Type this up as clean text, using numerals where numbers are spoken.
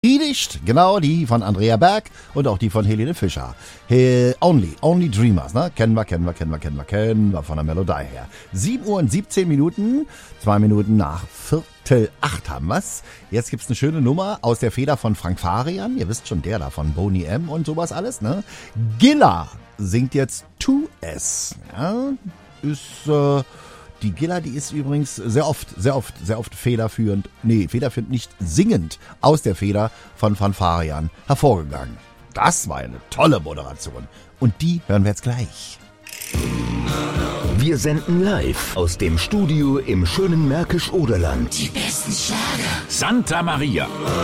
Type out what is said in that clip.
Befriedigt, genau, die von Andrea Berg und auch die von Helene Fischer. Only Dreamers, ne? Kennen wir von der Melodie her. 7 Uhr und 17 Minuten, 2 Minuten nach 7:45 haben wir's. Jetzt gibt's eine schöne Nummer aus der Feder von Frank Farian. Ihr wisst schon, der da von Boney M. und sowas alles, ne? Gilla singt jetzt 2S. Ja, die Gilla, die ist übrigens sehr oft federführend nicht singend aus der Feder von Farian hervorgegangen. Das war eine tolle Moderation. Und die hören wir jetzt gleich. Wir senden live aus dem Studio im schönen Märkisch-Oderland. Die besten Schlager. Santa Maria.